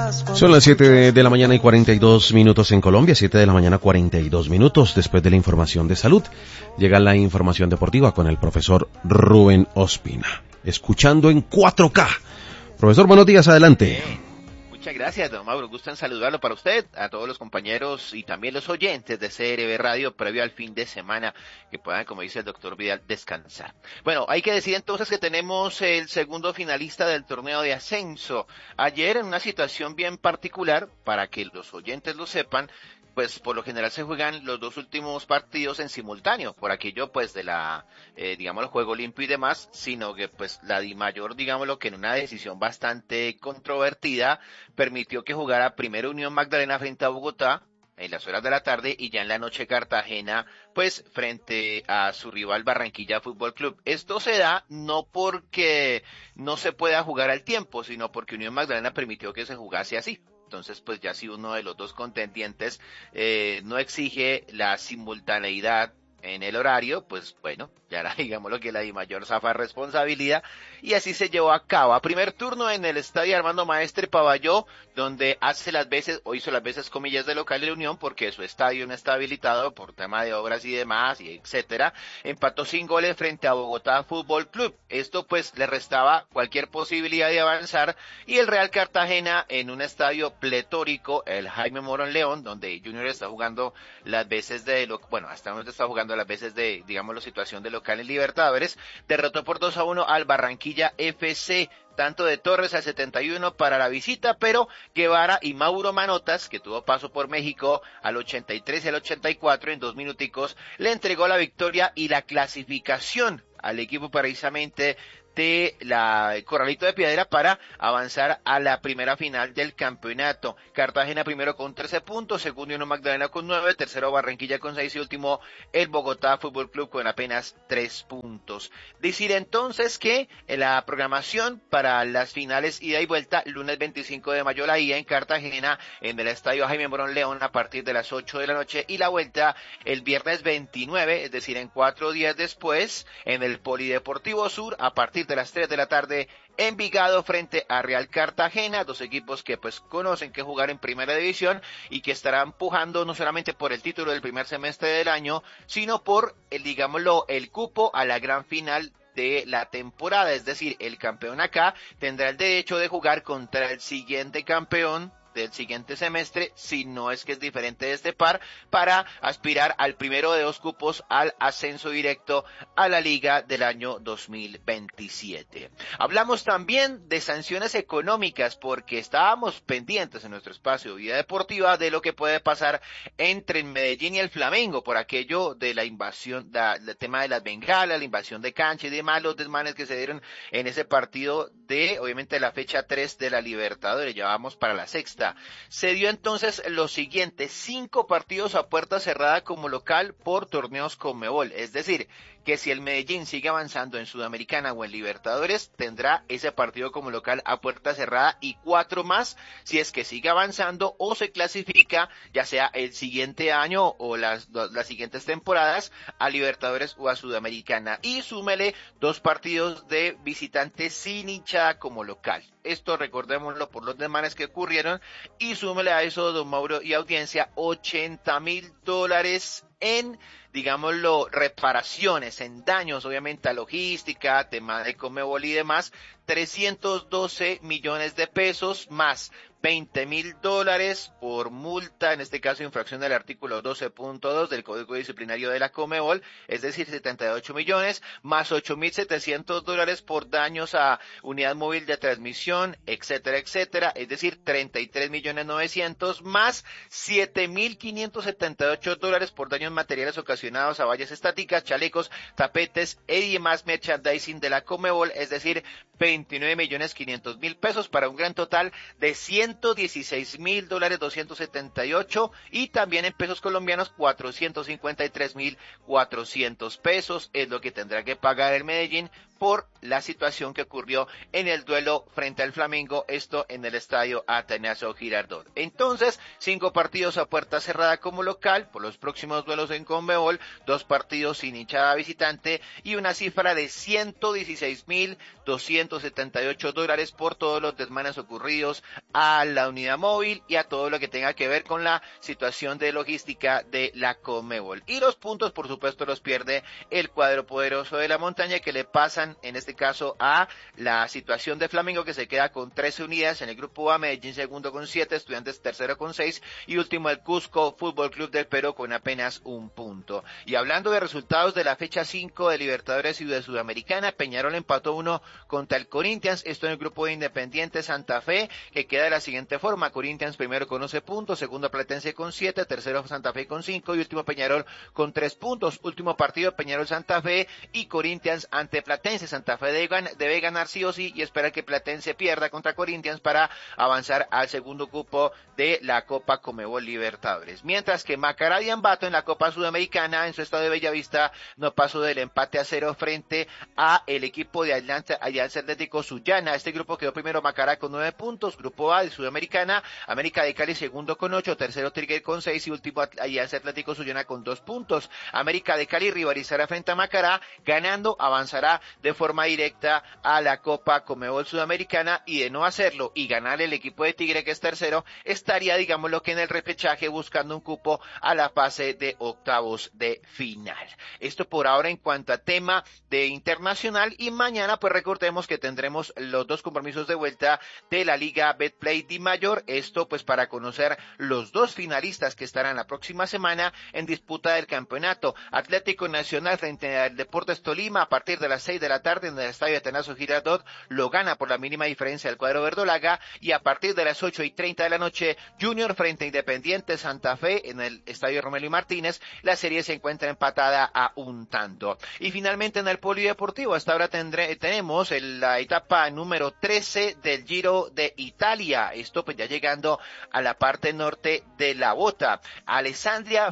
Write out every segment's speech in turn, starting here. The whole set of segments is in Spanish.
Son las 7 de la mañana y 42 minutos en Colombia, 7 de la mañana 42 minutos. Después de la información de salud, llega la información deportiva con el profesor Rubén Ospina. Escuchando en 4K. Profesor, buenos días, adelante. Muchas gracias, don Mauro. Gusto en saludarlo para usted, a todos los compañeros y también los oyentes de CRB Radio previo al fin de semana, que puedan, como dice el doctor Vidal, descansar. Bueno, hay que decir entonces que tenemos el segundo finalista del torneo de ascenso. Ayer, en una situación bien particular, para que los oyentes lo sepan, pues por lo general se juegan los dos últimos partidos en simultáneo, por aquello pues de la, digámoslo, juego limpio y demás, sino que pues la DIMAYOR, digámoslo, que en una decisión bastante controvertida, permitió que jugara primero Unión Magdalena frente a Bogotá, en las horas de la tarde, y ya en la noche Cartagena, pues frente a su rival Barranquilla Fútbol Club. Esto se da no porque no se pueda jugar al tiempo, sino porque Unión Magdalena permitió que se jugase así. Entonces, pues ya si uno de los dos contendientes no exige la simultaneidad en el horario, pues bueno, ya era, digámoslo, que la DIMAYOR zafa responsabilidad, y así se llevó a cabo. A primer turno en el estadio Armando Maestre Pavalló, donde hizo las veces comillas de local de la Unión, porque su estadio no está habilitado por tema de obras y demás, y etcétera. Empató sin goles frente a Bogotá Fútbol Club. Esto pues le restaba cualquier posibilidad de avanzar, y el Real Cartagena en un estadio pletórico, el Jaime Morón León, donde Junior está jugando las veces hasta donde está jugando las veces de, digámoslo, situación de local en Libertadores, derrotó por 2-1 al Barranquilla FC, tanto de Torres al 71 para la visita, pero Guevara y Mauro Manotas, que tuvo paso por México al 83 y al 84 en 2 minuticos, le entregó la victoria y la clasificación al equipo precisamente de la Corralito de Piedra para avanzar a la primera final del campeonato. Cartagena primero con 13 puntos, segundo Unión Magdalena con 9, tercero Barranquilla con 6 y último el Bogotá Fútbol Club con apenas 3 puntos. Decir entonces que la programación para las finales ida y vuelta, lunes 25 de mayo la ida en Cartagena en el estadio Jaime Morón León a partir de las 8 de la noche, y la vuelta el viernes 29, es decir, en 4 días después, en el Polideportivo Sur a partir de las 3 de la tarde, Envigado frente a Real Cartagena, dos equipos que pues conocen que jugar en primera división y que estarán pujando no solamente por el título del primer semestre del año, sino por el cupo a la gran final de la temporada. Es decir, el campeón acá tendrá el derecho de jugar contra el siguiente campeón del siguiente semestre, si no es que es diferente de este par, para aspirar al primero de 2 cupos al ascenso directo a la liga del año 2027. Hablamos también de sanciones económicas, porque estábamos pendientes en nuestro espacio de Vida Deportiva de lo que puede pasar entre el Medellín y el Flamengo, por aquello de la invasión, el tema de las bengalas, la invasión de cancha y demás, los desmanes que se dieron en ese partido de, obviamente, la fecha 3 de la Libertadores. Ya vamos para la sexta. Se dio entonces lo siguiente: 5 partidos a puerta cerrada como local por torneos Conmebol, es decir, que si el Medellín sigue avanzando en Sudamericana o en Libertadores, tendrá ese partido como local a puerta cerrada, y 4 más si es que sigue avanzando o se clasifica, ya sea el siguiente año o las siguientes temporadas, a Libertadores o a Sudamericana. Y súmele 2 partidos de visitantes sin hinchada como local. Esto recordémoslo por los desmanes que ocurrieron, y súmele a eso, don Mauro y audiencia, $80,000 en, digámoslo, reparaciones, en daños, obviamente a logística, tema de Conmebol y demás, 312 millones de pesos más $20,000 por multa, en este caso infracción del artículo 12.2 del Código Disciplinario de la Conmebol, es decir, 78 millones, más $8,700 por daños a unidad móvil de transmisión, etcétera, etcétera, es decir, 33,900,000, más $7,578 por daños materiales ocasionados a vallas estáticas, chalecos, tapetes y demás merchandising de la Conmebol, es decir, 29,500,000 pesos, para un gran total de $116,278, y también en pesos colombianos 453,400 pesos es lo que tendrá que pagar el Medellín por la situación que ocurrió en el duelo frente al Flamengo, esto en el estadio Atanasio Girardot. Entonces, 5 partidos a puerta cerrada como local por los próximos duelos en Conmebol, 2 partidos sin hinchada visitante y una cifra de $116,278 por todos los desmanes ocurridos a la unidad móvil y a todo lo que tenga que ver con la situación de logística de la Conmebol. Y los puntos, por supuesto, los pierde el cuadro poderoso de la montaña, que le pasan en este caso a la situación de Flamengo, que se queda con 13 unidades en el grupo A, Medellín segundo con 7, Estudiantes tercero con 6 y último el Cusco Fútbol Club del Perú con apenas 1 punto. Y hablando de resultados de la fecha 5 de Libertadores y de Sudamericana, Peñarol empató 1 contra el Corinthians, esto en el grupo de Independiente Santa Fe, que queda de la siguiente forma: Corinthians primero con 11 puntos, segundo Platense con 7, tercero Santa Fe con 5 y último Peñarol con 3 puntos. Último partido Peñarol Santa Fe y Corinthians ante Platense. Santa Fe debe ganar sí o sí y esperar que Platense pierda contra Corinthians para avanzar al segundo cupo de la Copa Conmebol Libertadores. Mientras que Macará y Ambato en la Copa Sudamericana en su estado de Bellavista no pasó del empate a 0 frente a el equipo de Alianza Atlético Sullana. Este grupo quedó primero Macará con 9 puntos, grupo A de Sudamericana, América de Cali segundo con 8, tercero Trigueros con 6 y último Alianza Atlético Sullana con 2 puntos. América de Cali rivalizará frente a Macará, ganando avanzará de forma directa a la Copa Conmebol Sudamericana, y de no hacerlo y ganar el equipo de Tigre, que es tercero, estaría, digámoslo, que en el repechaje buscando un cupo a la fase de octavos de final. Esto por ahora en cuanto a tema de internacional, y mañana pues recordemos que tendremos los 2 compromisos de vuelta de la Liga Betplay Di Mayor, esto pues para conocer los 2 finalistas que estarán la próxima semana en disputa del campeonato. Atlético Nacional frente al Deportes Tolima a partir de las 6 de la tarde en el estadio Atanasio Girardot, lo gana por la mínima diferencia el cuadro verdolaga, y a partir de las 8:30 de la noche Junior frente a Independiente Santa Fe en el estadio Romelio Martínez, la serie se encuentra empatada a 1 tanto. Y finalmente en el polideportivo hasta ahora tenemos la etapa número 13 del Giro de Italia, esto pues ya llegando a la parte norte de la bota. Alessandria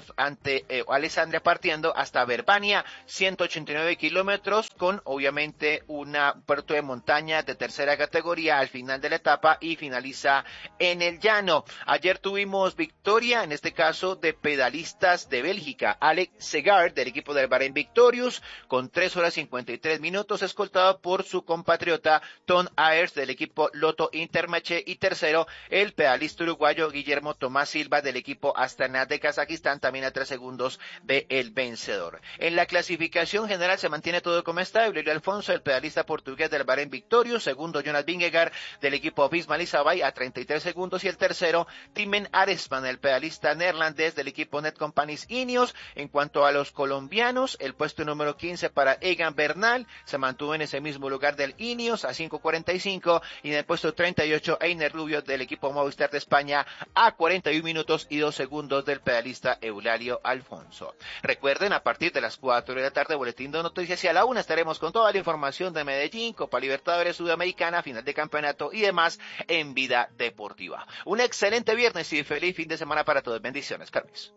partiendo hasta Verbania, 189 kilómetros con obviamente un puerto de montaña de tercera categoría al final de la etapa, y finaliza en el llano. Ayer tuvimos victoria, en este caso de pedalistas de Bélgica, Alex Segaard del equipo del Bahrein Victorious con 3 horas 53 minutos, escoltado por su compatriota Tom Ayers del equipo Lotto Intermarché, y tercero el pedalista uruguayo Guillermo Tomás Silva del equipo Astana de Kazajistán, también a 3 segundos de el vencedor. En la clasificación general se mantiene todo como está: Eulelio Alfonso, el pedalista portugués del Bahrein Victorious, segundo Jonas Vingegaard del equipo Visma Lease a 33 segundos, y el tercero Timen Aresman, el pedalista neerlandés del equipo Netcompanies Ineos. En cuanto a los colombianos, el puesto número 15 para Egan Bernal, se mantuvo en ese mismo lugar del Ineos a 5:45, y en el puesto 38 Einer Rubio del equipo Movistar de España a 41 minutos y 2 segundos del pedalista Eulelio Alfonso. Recuerden, a partir de las 4 de la tarde, boletín de noticias, y a la 1 estaremos con toda la información de Medellín, Copa Libertadores Sudamericana, final de campeonato y demás en Vida Deportiva. Un excelente viernes y feliz fin de semana para todos. Bendiciones, Carlos.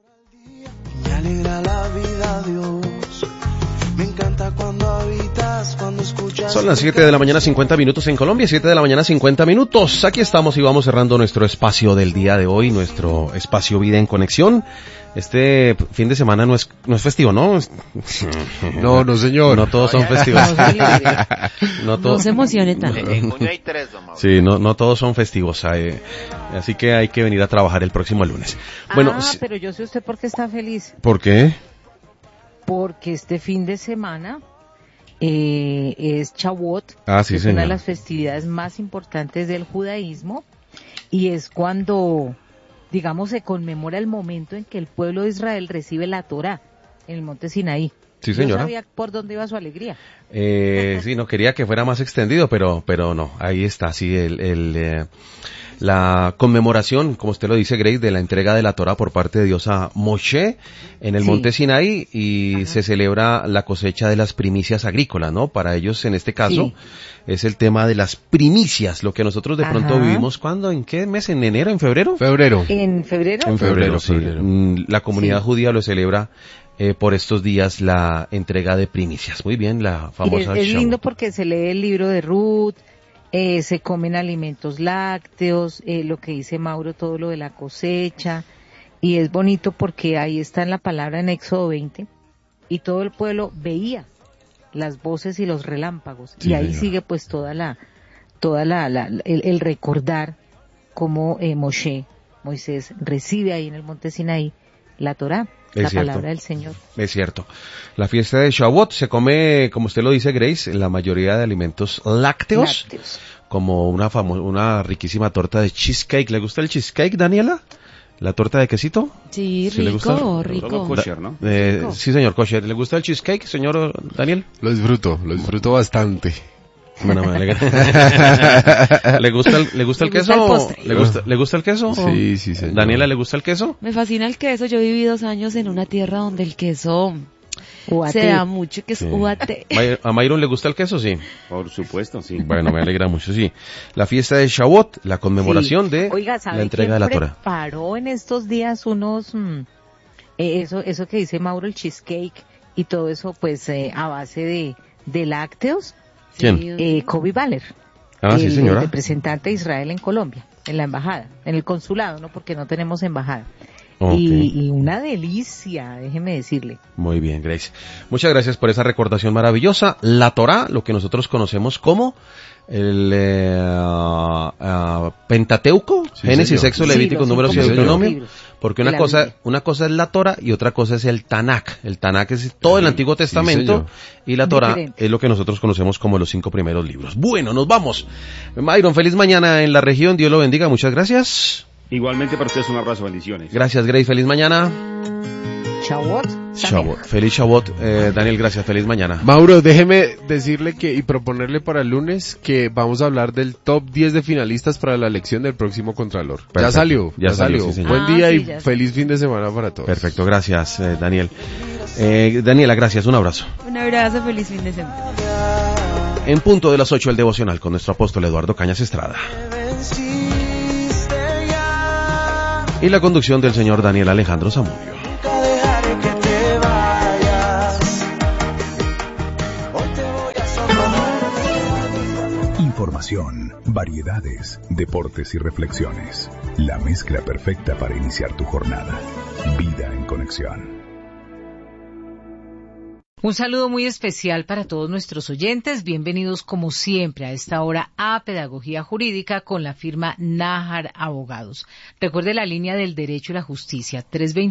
Me alegra la vida, Dios. Me encanta cuando habitas, cuando escuchas. Son las 7 de la mañana 50 minutos en Colombia, 7 de la mañana 50 minutos. Aquí estamos y vamos cerrando nuestro espacio del día de hoy, nuestro espacio Vida en Conexión. Este fin de semana no es festivo, ¿no? No, señor. No todos son festivos. No se emocione tanto. En junio hay 3, don Mauro. Sí, no todos son festivos, así que hay que venir a trabajar el próximo lunes. Bueno, pero yo sé usted por qué está feliz. ¿Por qué? Porque este fin de semana es Shavuot, sí, es señor. una de las festividades más importantes del judaísmo, y es cuando, digamos, se conmemora el momento en que el pueblo de Israel recibe la Torá en el monte Sinaí. Sí, señora. Yo sabía por dónde iba su alegría. Sí, no quería que fuera más extendido, pero no, ahí está, sí, la conmemoración, como usted lo dice, Grace, de la entrega de la Torá por parte de Dios a Moshe en el monte Sinaí, y se celebra la cosecha de las primicias agrícolas, ¿no? Para ellos, en este caso, es el tema de las primicias, lo que nosotros de pronto vivimos, ¿cuándo? ¿En qué mes? ¿En enero? ¿En febrero? Febrero. ¿En febrero? En febrero, sí. La comunidad judía lo celebra por estos días la entrega de primicias. Muy bien, la famosa Es lindo Shavuot. porque se lee el libro de Ruth, se comen alimentos lácteos, lo que dice Mauro, todo lo de la cosecha, y es bonito porque ahí está en la palabra en Éxodo 20, y todo el pueblo veía las voces y los relámpagos, Sí, y ahí señora. sigue pues el recordar cómo Moisés recibe ahí en el monte Sinaí la Torá, Es la cierto. palabra del Señor. Es cierto. La fiesta de Shavuot se come, como usted lo dice, Grace, la mayoría de alimentos lácteos, como una riquísima torta de cheesecake. ¿Le gusta el cheesecake, Daniela? ¿La torta de quesito? Sí, ¿Sí le gusta? rico, Pero solo rico. kosher, ¿no? Rico. Sí, señor kosher. ¿Le gusta el cheesecake, señor Daniel? Lo disfruto bastante. Bueno, me alegra. ¿Le gusta el Me gusta queso? el postre. ¿Le gusta el queso? Sí, sí, señor. ¿Daniela le gusta el queso? Me fascina el queso. Yo viví 2 años en una tierra donde el queso se da mucho, que es Sí. uate. ¿A Mayron le gusta el queso? Sí. Por supuesto, sí. Bueno, me alegra mucho, sí. La fiesta de Shavuot, la conmemoración de Oiga, ¿sabe la entrega de la quién Torah. preparó en estos días unos, eso que dice Mauro, el cheesecake y todo eso, pues a base de lácteos? ¿Quién? Kobe Baller, Ah, sí, el señora. representante de Israel en Colombia, en la embajada, en el consulado, ¿no? Porque no tenemos embajada. Ok. Y una delicia, déjeme decirle. Muy bien, Grace. Muchas gracias por esa recordación maravillosa. La Torá, lo que nosotros conocemos como el Pentateuco, Sí, Génesis, señor. Éxodo, Sí, Levítico, los Números y 5 Deuteronomio. libros Porque de una la Biblia. cosa es la Torá y otra cosa es el Tanakh. El Tanakh es todo el Antiguo Sí, Testamento señor. y la Torá Diferente. es lo que nosotros conocemos como los 5 primeros libros. Bueno, nos vamos. Myron, feliz mañana en la región. Dios lo bendiga. Muchas gracias. Igualmente para ustedes un abrazo, bendiciones. Gracias, Grace. Feliz mañana. Shavuot. Shavuot. Feliz Shavuot. Daniel, gracias. Feliz mañana. Mauro, déjeme decirle y proponerle para el lunes que vamos a hablar del top 10 de finalistas para la elección del próximo Contralor. Perfecto. Ya salió. Ya salió, sí, señor. Buen Ah, día sí, y ya. feliz fin de semana para todos. Perfecto, gracias, Daniel. Daniela, gracias. Un abrazo. Un abrazo, feliz fin de semana. En punto de las 8, el devocional con nuestro apóstol Eduardo Cañas Estrada. Venciste ya, Y la conducción del señor Daniel Alejandro Zamudio. nunca dejaré que te vayas. Hoy te voy a socorrer. Información, variedades, deportes y reflexiones. La mezcla perfecta para iniciar tu jornada. Vida en conexión. Un saludo muy especial para todos nuestros oyentes. Bienvenidos como siempre a esta hora a Pedagogía Jurídica con la firma Nájar Abogados. Recuerde la línea del derecho y la justicia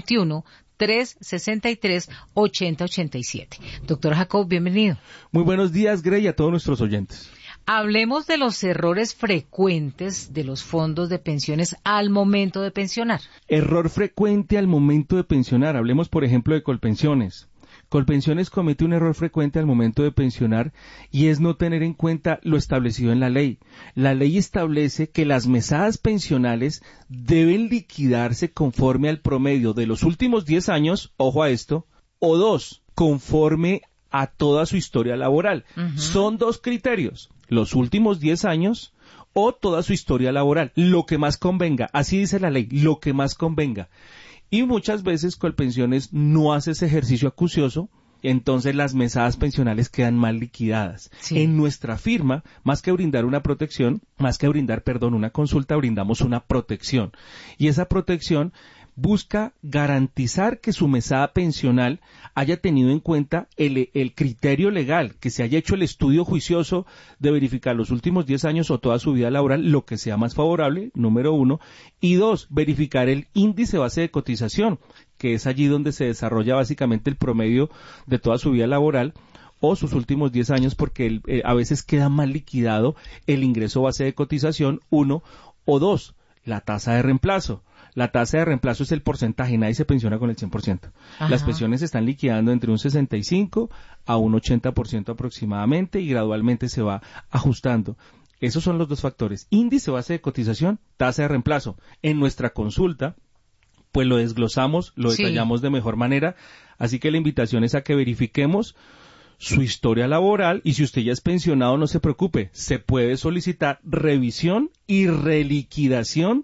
321-363-8087. Doctor Jacob, bienvenido. Muy buenos días, Grey, y a todos nuestros oyentes. Hablemos de los errores frecuentes de los fondos de pensiones al momento de pensionar. Error frecuente al momento de pensionar. Hablemos, por ejemplo, de Colpensiones. Colpensiones comete un error frecuente al momento de pensionar y es no tener en cuenta lo establecido en la ley. La ley establece que las mesadas pensionales deben liquidarse conforme al promedio de los últimos 10 años, ojo a esto, o 2, conforme a toda su historia laboral. Son 2 criterios, los últimos 10 años o toda su historia laboral, lo que más convenga, así dice la ley, lo que más convenga. Y muchas veces Colpensiones no hace ese ejercicio acucioso, entonces las mesadas pensionales quedan mal liquidadas. Sí. En nuestra firma, más que brindar una consulta, brindamos una protección. Y esa protección busca garantizar que su mesada pensional haya tenido en cuenta el criterio legal, que se haya hecho el estudio juicioso de verificar los últimos 10 años o toda su vida laboral, lo que sea más favorable, número 1, y 2, verificar el índice base de cotización, que es allí donde se desarrolla básicamente el promedio de toda su vida laboral, o sus últimos 10 años, porque a veces queda mal liquidado el ingreso base de cotización, 1, o 2, la tasa de reemplazo. La tasa de reemplazo es el porcentaje, nadie se pensiona con el 100%. Ajá. Las pensiones se están liquidando entre un 65 a un 80% aproximadamente y gradualmente se va ajustando. Esos son los 2 factores, índice base de cotización, tasa de reemplazo. En nuestra consulta, pues lo desglosamos, lo Sí. detallamos de mejor manera, así que la invitación es a que verifiquemos su historia laboral y si usted ya es pensionado no se preocupe, se puede solicitar revisión y reliquidación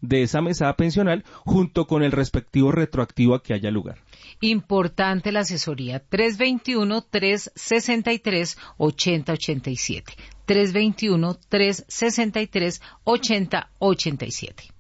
de esa mesada pensional junto con el respectivo retroactivo a que haya lugar. Importante la asesoría. 321-363-8087. 321-363-8087.